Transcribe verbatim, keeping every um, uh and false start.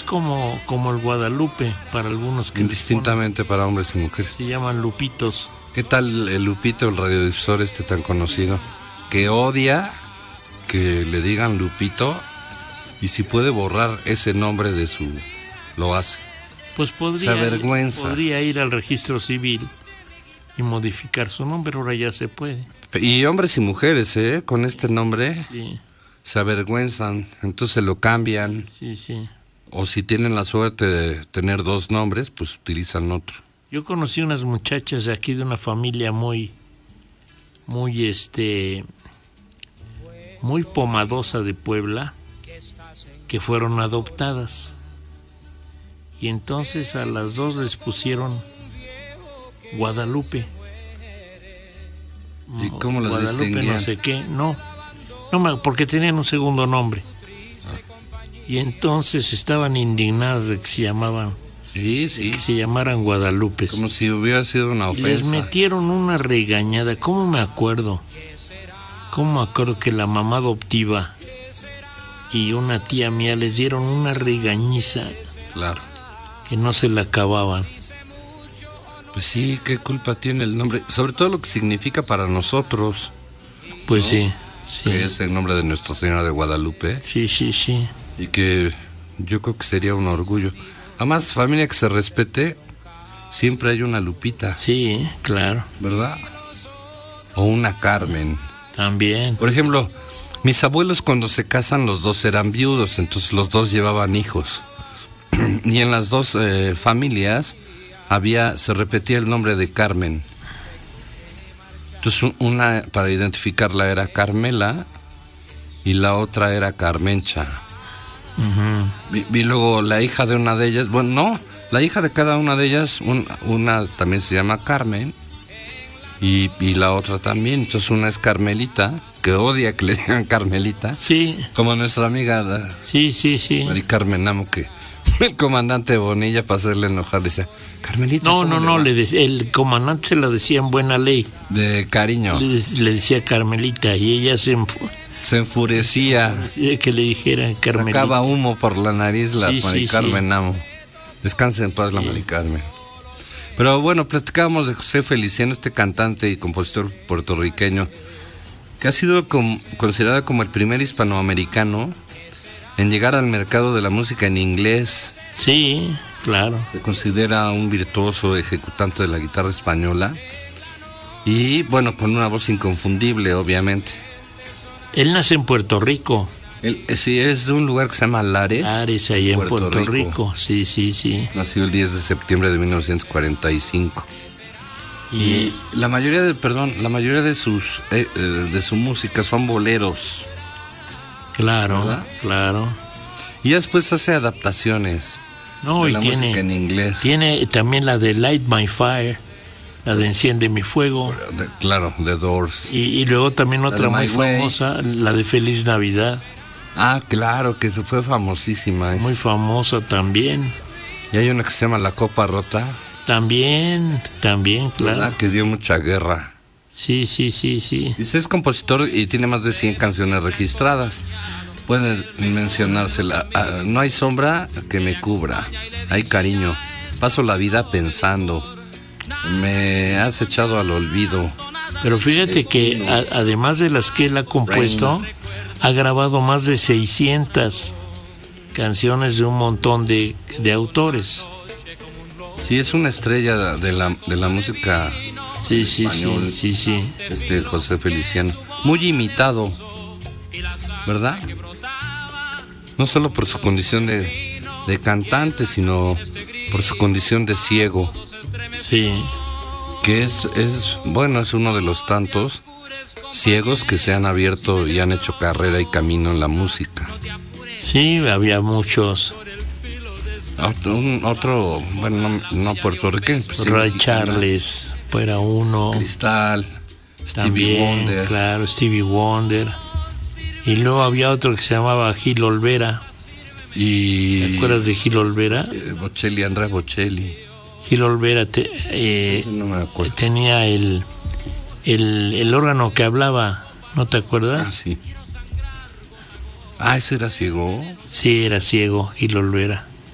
como, como el Guadalupe para algunos que indistintamente ponen, para hombres y mujeres. Se llaman Lupitos. ¿Qué tal el Lupito, el radiodifusor este tan conocido, que odia que le digan Lupito y si puede borrar ese nombre de su... lo hace? Pues podría, se avergüenza. podría ir al registro civil y modificar su nombre, ahora ya se puede. Y hombres y mujeres, ¿eh? Con este nombre sí. se avergüenzan, entonces lo cambian. Sí, sí. O si tienen la suerte de tener dos nombres, pues utilizan otro. Yo conocí unas muchachas de aquí de una familia muy, muy este, muy pomadosa de Puebla, que fueron adoptadas. Y entonces a las dos les pusieron Guadalupe. ¿Y cómo las Guadalupe distinguían? no sé qué, no, no me, porque tenían un segundo nombre. Ah. Y entonces estaban indignadas de que se llamaban, sí, sí, que se llamaran Guadalupe. Como si hubiera sido una ofensa. Les metieron una regañada, ¿cómo me acuerdo? ¿Cómo me acuerdo que la mamá adoptiva y una tía mía les dieron una regañiza? Claro. Que no se la acababan. Pues sí, qué culpa tiene el nombre, sobre todo lo que significa para nosotros. Pues ¿no? sí, sí. Que es el nombre de Nuestra Señora de Guadalupe. Sí, sí, sí. Y que yo creo que sería un orgullo. Además, familia que se respete, siempre hay una Lupita. Sí, claro. ¿Verdad? O una Carmen. También. Por ejemplo, mis abuelos cuando se casan los dos eran viudos, entonces los dos llevaban hijos. Y en las dos eh, familias había, se repetía el nombre de Carmen. Entonces una para identificarla era Carmela y la otra era Carmencha. Uh-huh. y, y luego la hija de una de ellas, bueno, no, la hija de cada una de ellas, un, una también se llama Carmen y, y la otra también. Entonces una es Carmelita, que odia que le digan Carmelita. Sí. Como nuestra amiga la, sí, sí, sí. Mari Carmen Amo, que el comandante Bonilla, para hacerle enojar, le decía, Carmelita. No, no, no, le de, el comandante se la decía en buena ley. De cariño. Le, le decía Carmelita y ella se, enfu se enfurecía. enfurecía que le dijeran Carmelita. Sacaba humo por la nariz la sí, Mari sí, Carmen sí. Amo. Descanse en paz la sí. Mari Carmen. Pero bueno, platicábamos de José Feliciano, este cantante y compositor puertorriqueño, que ha sido com considerado como el primer hispanoamericano en llegar al mercado de la música en inglés. Sí, claro. Se considera un virtuoso ejecutante de la guitarra española y, bueno, con una voz inconfundible, obviamente. Él nace en Puerto Rico. Él, sí, es de un lugar que se llama Lares. Lares, ahí en Puerto, Puerto Rico. Rico. Sí, sí, sí. Nació el diez de septiembre de mil novecientos cuarenta y cinco. Y, y la mayoría de, perdón, la mayoría de sus, eh, de su música son boleros. Claro, ¿verdad? Claro. Y después hace adaptaciones. No, de y la tiene, música en inglés. Tiene también la de Light My Fire, la de Enciende Mi Fuego. De, claro, The Doors. Y, y luego también otra muy famosa, la de Feliz Navidad. Ah, claro, que se fue famosísima. Muy es. famosa también. Y hay una que se llama La Copa Rota. También, también, claro. ¿Verdad? Que dio mucha guerra. Sí, sí, sí, sí. Dice, es compositor y tiene más de cien canciones registradas. Puede mencionársela. Ah, no hay sombra que me cubra. Hay cariño. Paso la vida pensando. Me has echado al olvido. Pero fíjate es que a, además de las que él ha compuesto, Rain. ha grabado más de seiscientas canciones de un montón de, de autores. Sí, es una estrella de la, de la música. Sí, sí, español, sí, sí, sí. Este José Feliciano. Muy imitado, ¿verdad? No solo por su condición de, de cantante, sino por su condición de ciego. Sí. Que es, es, bueno, es uno de los tantos ciegos que se han abierto y han hecho carrera y camino en la música. Sí, había muchos. Otro, un, otro bueno, no, no puertorriqueño. Pues Ray sí, Charles, era uno. Cristal, También, Stevie Wonder. Claro, Stevie Wonder. Y luego había otro que se llamaba Gil Olvera. Y, ¿Te acuerdas de Gil Olvera? Eh, Bocelli, Andrea Bocelli. Gil Olvera te, eh, no me acuerdo. tenía el, el, el órgano que hablaba, ¿no te acuerdas? Ah, sí. Ah, ¿ese era ciego? Sí, era ciego, Gil Olvera.